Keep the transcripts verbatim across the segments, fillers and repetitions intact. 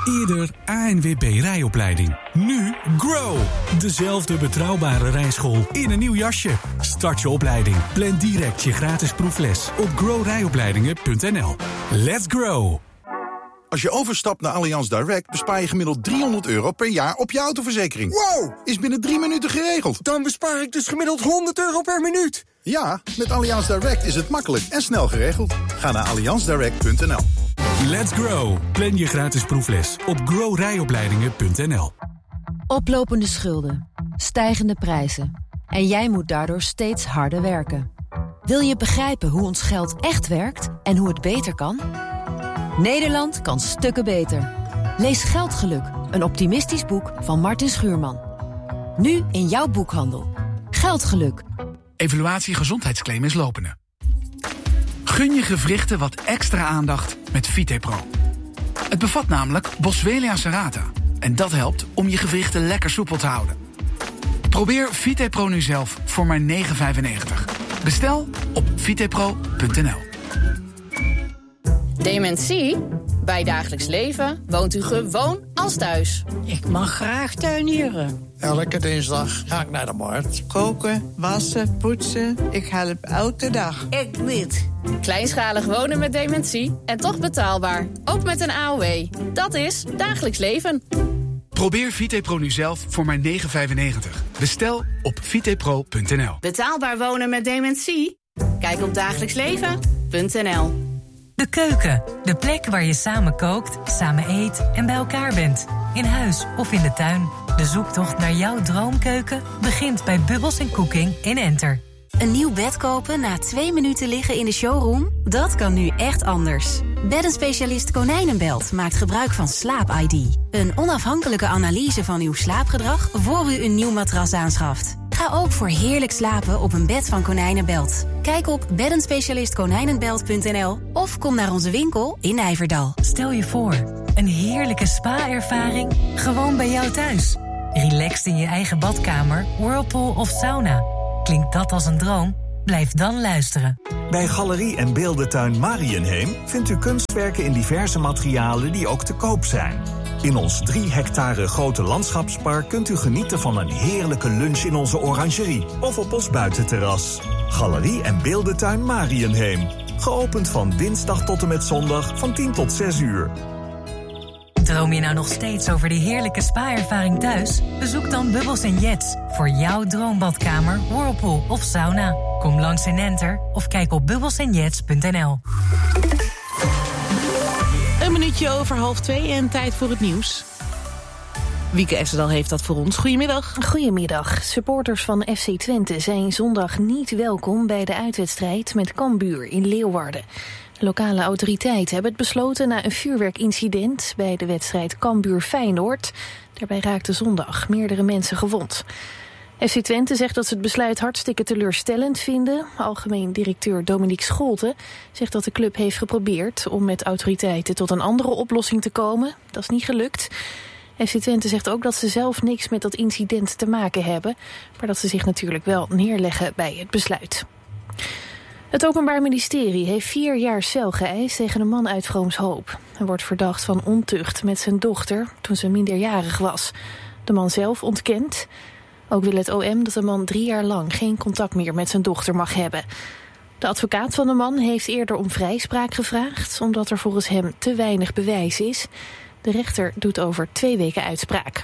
Eerder A N W B rijopleiding. Nu Grow. Dezelfde betrouwbare rijschool in een nieuw jasje. Start je opleiding. Plan direct je gratis proefles op grow rijopleidingen punt n l. Let's grow. Als je overstapt naar Allianz Direct bespaar je gemiddeld driehonderd euro per jaar op je autoverzekering. Wow! Is binnen drie minuten geregeld. Dan bespaar ik dus gemiddeld honderd euro per minuut. Ja, met Allianz Direct is het makkelijk en snel geregeld. Ga naar allianz direct punt n l. Let's grow. Plan je gratis proefles op grow rijopleidingen punt n l. Oplopende schulden, stijgende prijzen. En jij moet daardoor steeds harder werken. Wil je begrijpen hoe ons geld echt werkt en hoe het beter kan? Nederland kan stukken beter. Lees Geldgeluk, een optimistisch boek van Martin Schuurman. Nu in jouw boekhandel. Geldgeluk. Evaluatie gezondheidsclaim is lopende. Gun je gewrichten wat extra aandacht met Vitepro. Het bevat namelijk Boswellia serrata. En dat helpt om je gewrichten lekker soepel te houden. Probeer Vitepro nu zelf voor maar negen vijfennegentig. Bestel op vitepro punt n l. Dementie? Bij Dagelijks Leven woont u gewoon als thuis. Ik mag graag tuinieren. Elke dinsdag ga ik naar de markt. Koken, wassen, poetsen. Ik help elke dag. Ik niet. Kleinschalig wonen met dementie en toch betaalbaar. Ook met een A O W. Dat is Dagelijks Leven. Probeer Vitepro nu zelf voor maar negen vijfennegentig. Bestel op vitepro punt n l. Betaalbaar wonen met dementie? Kijk op dagelijks leven punt n l. De keuken, de plek waar je samen kookt, samen eet en bij elkaar bent. In huis of in de tuin. De zoektocht naar jouw droomkeuken begint bij Bubbles en Cooking in Enter. Een nieuw bed kopen na twee minuten liggen in de showroom? Dat kan nu echt anders. Beddenspecialist Konijnenbelt maakt gebruik van Slaap I D. Een onafhankelijke analyse van uw slaapgedrag voor u een nieuw matras aanschaft. Ga ook voor heerlijk slapen op een bed van Konijnenbelt. Kijk op beddenspecialist konijnenbelt punt n l of kom naar onze winkel in Nijverdal. Stel je voor, een heerlijke spa-ervaring gewoon bij jou thuis. Relaxed in je eigen badkamer, whirlpool of sauna. Klinkt dat als een droom? Blijf dan luisteren. Bij Galerie en Beeldentuin Marienheem vindt u kunstwerken in diverse materialen die ook te koop zijn. In ons drie hectare grote landschapspark kunt u genieten van een heerlijke lunch in onze orangerie of op ons buitenterras. Galerie en Beeldentuin Marienheem. Geopend van dinsdag tot en met zondag van tien tot zes uur. Droom je nou nog steeds over die heerlijke spa-ervaring thuis? Bezoek dan Bubbles en Jets voor jouw droombadkamer, whirlpool of sauna. Kom langs in Enter of kijk op bubbles en jets punt n l. Een minuutje over half twee en tijd voor het nieuws. Wieke Esterdal heeft dat voor ons. Goedemiddag. Goedemiddag. Supporters van F C Twente zijn zondag niet welkom bij de uitwedstrijd met Cambuur in Leeuwarden. Lokale autoriteiten hebben het besloten na een vuurwerkincident bij de wedstrijd Cambuur-Feyenoord. Daarbij raakten zondag meerdere mensen gewond. F C Twente zegt dat ze het besluit hartstikke teleurstellend vinden. Algemeen directeur Dominique Scholte zegt dat de club heeft geprobeerd om met autoriteiten tot een andere oplossing te komen. Dat is niet gelukt. F C Twente zegt ook dat ze zelf niks met dat incident te maken hebben, maar dat ze zich natuurlijk wel neerleggen bij het besluit. Het Openbaar Ministerie heeft vier jaar cel geëist tegen een man uit Vroomshoop. Hij wordt verdacht van ontucht met zijn dochter toen ze minderjarig was. De man zelf ontkent. Ook wil het O M dat de man drie jaar lang geen contact meer met zijn dochter mag hebben. De advocaat van de man heeft eerder om vrijspraak gevraagd, omdat er volgens hem te weinig bewijs is. De rechter doet over twee weken uitspraak.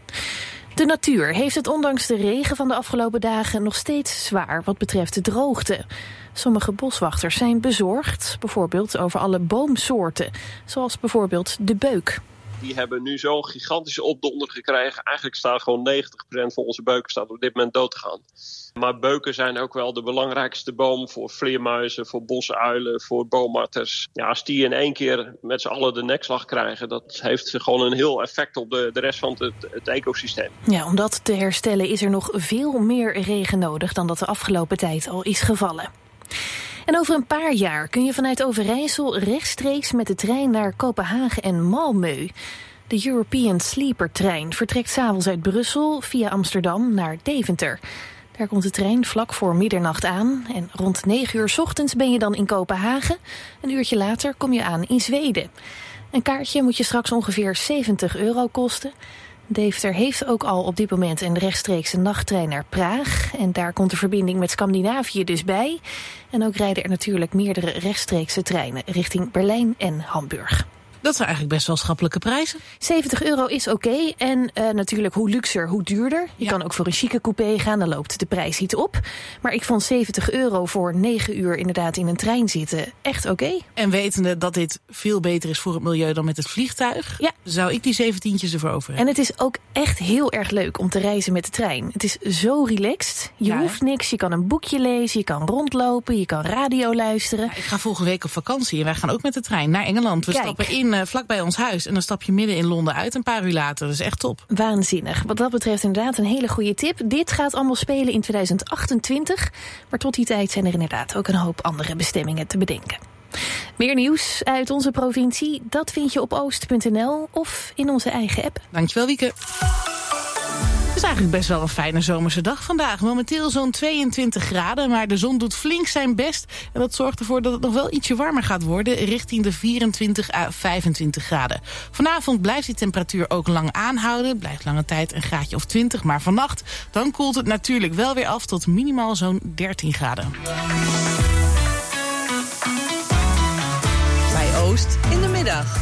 De natuur heeft het ondanks de regen van de afgelopen dagen nog steeds zwaar wat betreft de droogte. Sommige boswachters zijn bezorgd, bijvoorbeeld over alle boomsoorten, zoals bijvoorbeeld de beuk. Die hebben nu zo'n gigantische opdonder gekregen. Eigenlijk staat gewoon negentig procent van onze beuken staat op dit moment dood te gaan. Maar beuken zijn ook wel de belangrijkste boom voor vleermuizen, voor bosuilen, voor boomatters. Ja, als die in één keer met z'n allen de nekslag krijgen, dat heeft gewoon een heel effect op de, de rest van het, het ecosysteem. Ja, om dat te herstellen is er nog veel meer regen nodig dan dat de afgelopen tijd al is gevallen. En over een paar jaar kun je vanuit Overijssel rechtstreeks met de trein naar Kopenhagen en Malmö. De European Sleeper-trein vertrekt 's avonds uit Brussel via Amsterdam naar Deventer. Daar komt de trein vlak voor middernacht aan en rond negen uur 's ochtends ben je dan in Kopenhagen. Een uurtje later kom je aan in Zweden. Een kaartje moet je straks ongeveer zeventig euro kosten. Deventer heeft ook al op dit moment een rechtstreekse nachttrein naar Praag. En daar komt de verbinding met Scandinavië dus bij. En ook rijden er natuurlijk meerdere rechtstreekse treinen richting Berlijn en Hamburg. Dat zijn eigenlijk best wel schappelijke prijzen. zeventig euro is oké. Okay. En uh, natuurlijk hoe luxer, hoe duurder. Je ja. kan ook voor een chique coupé gaan, dan loopt de prijs iets op. Maar ik vond zeventig euro voor negen uur inderdaad in een trein zitten echt oké. Okay. En wetende dat dit veel beter is voor het milieu dan met het vliegtuig... Ja. zou ik die zeventientjes ervoor over hebben. En het is ook echt heel erg leuk om te reizen met de trein. Het is zo relaxed. Je ja, hoeft niks, je kan een boekje lezen, je kan rondlopen, je kan radio luisteren. Ja, ik ga volgende week op vakantie en wij gaan ook met de trein naar Engeland. We Kijk. stappen in Uh, vlak bij ons huis. En dan stap je midden in Londen uit een paar uur later. Dat is echt top. Waanzinnig. Wat dat betreft inderdaad een hele goede tip. Dit gaat allemaal spelen in tweeduizend achtentwintig. Maar tot die tijd zijn er inderdaad ook een hoop andere bestemmingen te bedenken. Meer nieuws uit onze provincie, dat vind je op oost punt n l of in onze eigen app. Dankjewel, Wieke. Het is eigenlijk best wel een fijne zomerse dag vandaag. Momenteel zo'n tweeëntwintig graden, maar de zon doet flink zijn best. En dat zorgt ervoor dat het nog wel ietsje warmer gaat worden, richting de vierentwintig à vijfentwintig graden. Vanavond blijft die temperatuur ook lang aanhouden. Blijft lange tijd een graadje of twintig, maar vannacht dan koelt het natuurlijk wel weer af tot minimaal zo'n dertien graden. Bij Oost in de middag.